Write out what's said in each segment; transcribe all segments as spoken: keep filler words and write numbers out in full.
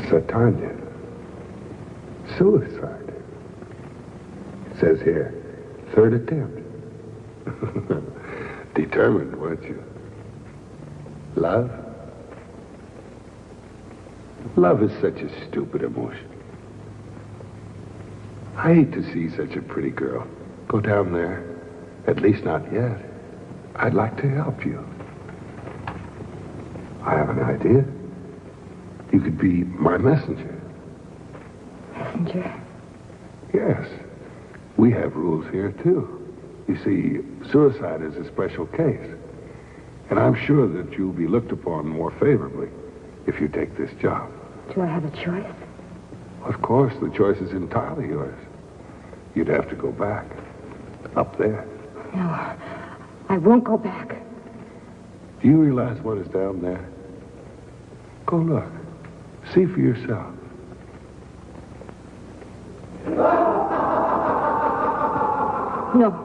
Satanya. Suicide. It says here, third attempt. Determined, weren't you? Love? Love is such a stupid emotion. I hate to see such a pretty girl go down there. At least not yet. I'd like to help you. I have an idea. You could be my messenger. Messenger? Yes. We have rules here, too. You see, suicide is a special case. And I'm sure that you'll be looked upon more favorably if you take this job. Do I have a choice? Of course, the choice is entirely yours. You'd have to go back. Up there. No, I won't go back. Do you realize what is down there? Go look. See for yourself. No.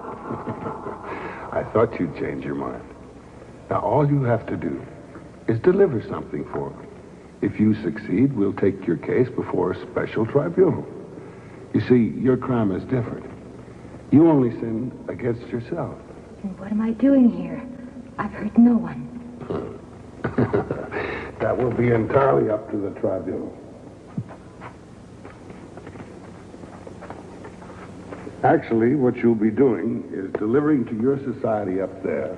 I thought you'd change your mind. Now, all you have to do is deliver something for me. If you succeed, we'll take your case before a special tribunal. You see, your crime is different. You only sin against yourself. And what am I doing here? I've hurt no one. That will be entirely up to the tribunal. Actually, what you'll be doing is delivering to your society up there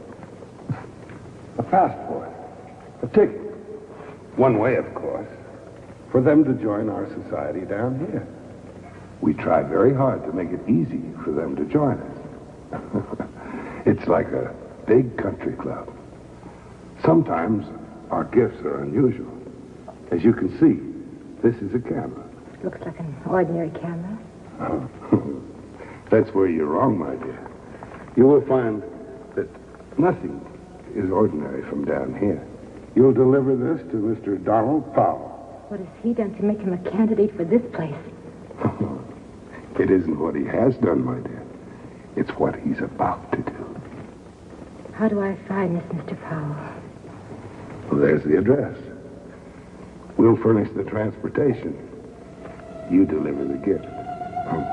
a passport, a ticket. One way, of course, for them to join our society down here. We try very hard to make it easy for them to join us. It's like a big country club. Sometimes our gifts are unusual. As you can see, this is a camera. Looks like an ordinary camera. That's where you're wrong, my dear. You will find that nothing is ordinary from down here. You'll deliver this to Mister Donald Powell. What has he done to make him a candidate for this place? It isn't what he has done, my dear. It's what he's about to do. How do I find this Mister Powell? Well, there's the address. We'll furnish the transportation. You deliver the gift.